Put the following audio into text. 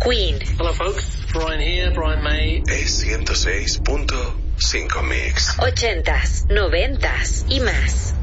Queen. Hello folks, Brian here, Brian May. Es 106.5 Mix. 80s, 90s y más.